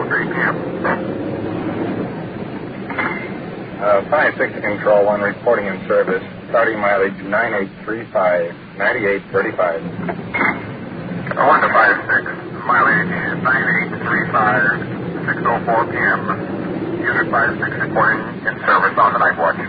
2:03 p.m. 5-6 to Control 1, reporting in service. Starting mileage 9835, 9835. 1 to 5-6, mileage 9835, 6:04 p.m. Unit 5-6 reporting in service on the night watch.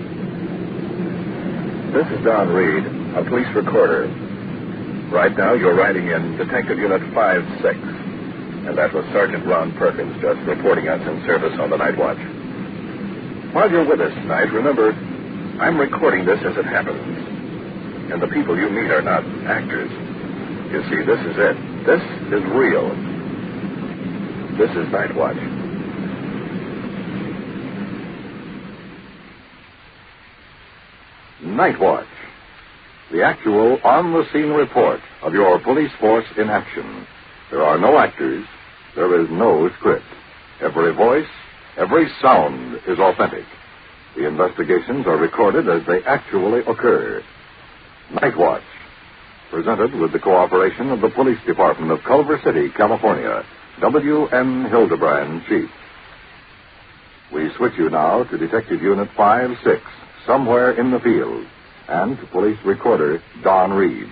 This is Don Reed, a police recorder. Right now, you're riding in Detective Unit 5-6, and that was Sergeant Ron Perkins just reporting us in service on the night watch. While you're with us tonight, remember, I'm recording this as it happens, and the people you meet are not actors. You see, this is it. This is real. This is Night Watch. Night Watch, the actual on-the-scene report of your police force in action. There are no actors. There is no script. Every voice, every sound is authentic. The investigations are recorded as they actually occur. Night Watch, presented with the cooperation of the Police Department of Culver City, California. W.N. Hildebrand, Chief. We switch you now to Detective Unit 5-6, somewhere in the field, and to police recorder Don Reed.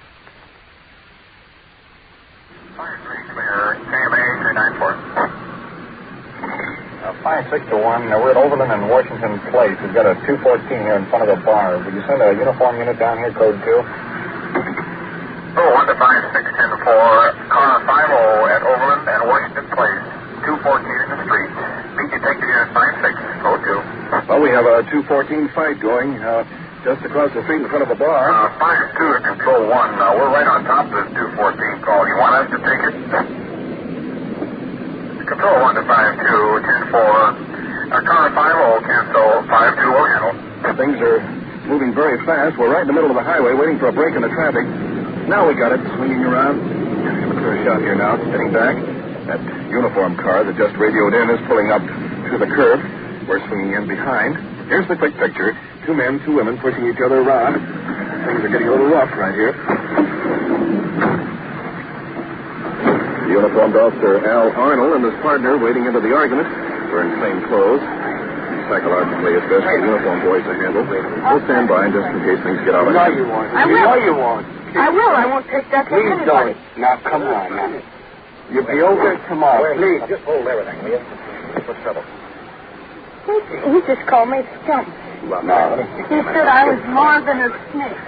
5-3 clear, KMA 394. 5-6 to 1, we're at Overland and Washington Place. We've got a 214 here in front of the bar. Would you send a uniform unit down here, code 2? 1 to 5-6-10-4, car 50 at Overland and Washington Place, 214 in the street. Meet Detective Unit 5-6, code 2. Well, we have a 214 fight going just across the street in front of a bar. 5-2 to Control 1. We're right on top of this 214 call. You want us to take it? Control 1 to 5-2, 10-4. Car 50 cancel, 5-2 will handle. Things are moving very fast. We're right in the middle of the highway waiting for a break in the traffic. Now we got it, swinging around. Have a clear shot here now, heading back. That uniform car that just radioed in is pulling up to the curb. We're swinging in behind. Here's the quick picture. 2 men, 2 women pushing each other around. Things are getting a little rough right here. The uniformed officer, Al Arnold, and his partner waiting into the argument. We're in plain clothes. Psychologically, it's best for uniform boys to handle. We'll stand by just in case things get out of hand. You won't. I will. You know you won't. I will. I won't take that from Please anybody. don't. Now, come on, now. You'll be over tomorrow. Please. Just hold everything, will you? What's trouble? He just called me scum. No. He said I was more than a snake.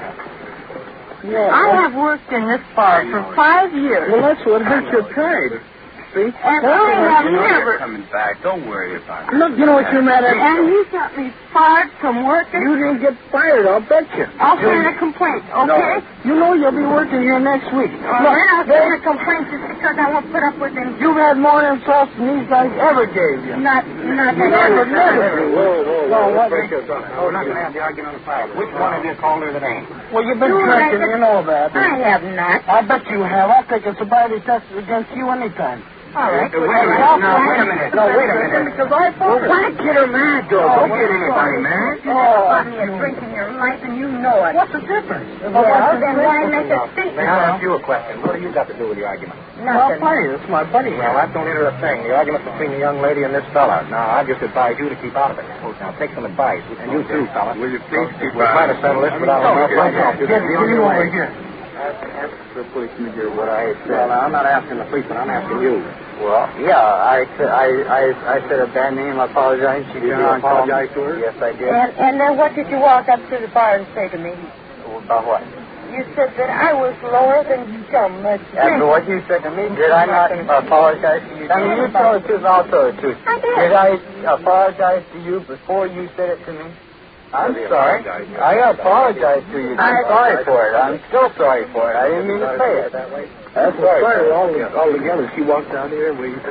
I have worked in this bar for 5 years. Well, that's what hurt your pride. See? And I have never... coming back. Don't worry about it. Look, you know what you're mad at? And you got me fired from working? You didn't get fired, I'll bet you. I'll send a complaint, okay? You know you'll be working here next week. Well, then I'll send a complaint just because I won't put up with him. You've had more insults than these guys ever gave you. Not Never. Whoa, what? Oh, not going to have the argument on the file. Which one of you called her the name? Well, you've been drinking, you know that. I have not. I bet you have. I'll take a sobriety test against you anytime. All right. Wait a minute. Because I thought Why get her mad, though? Don't get anybody mad. You're drinking your life and you know it. What's the difference? Well, then why make a statement? May I ask you a question? What do you got to do with the argument? Well, Nothing. funny, it's my buddy. Well, that don't enter a thing. The argument's between the young lady and this fella. Now, I just advise you to keep out of it. Now, take some advice. And you too, fella. Will you please keep We'll try to settle this without a mouth like that. Get you over here. Ask the policeman here what I said. Well, I'm not asking the policeman. I'm asking you. Well, yeah, I said a bad name. I apologize. Did you apologize to her? Yes, I did. And then what did you walk up to the bar and say to me? About what? You said that I was lower than scum. After what you said to me, did I not apologize to you? I mean, you tell the truth, I'll tell the truth. I did. Did I apologize to you before you said it to me? I'm sorry. I apologize to you. I'm sorry for it. I'm still sorry for it. I didn't mean to say it. That's sorry. All together, she walked out here. Control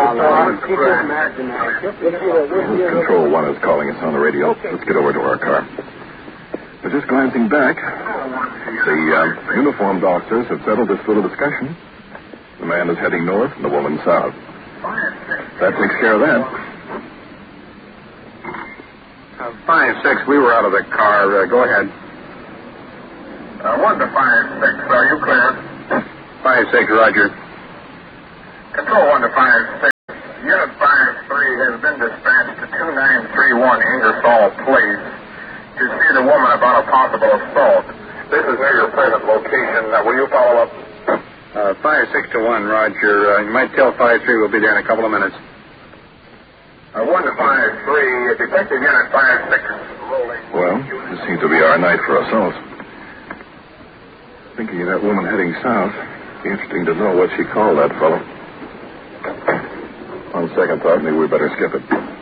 1 is calling us on the radio. Let's get over to our car. But just glancing back, the uniformed officers have settled this little discussion. The man is heading north and the woman south. That takes care of that. 5-6, we were out of the car. Go ahead. 1 to 5-6, are you clear? 5-6, Roger. Control 1 to 5-6. woman about a possible assault. This is near your present location. Will you follow up? Fire 6 to 1, Roger. You might tell Fire 3 we'll be there in a couple of minutes. 1 to Fire 3, Detective Unit Fire 6 rolling. Well, this seems to be our night for assaults. Thinking of that woman heading south. Interesting to know what she called that fellow. On second thought, maybe we better skip it.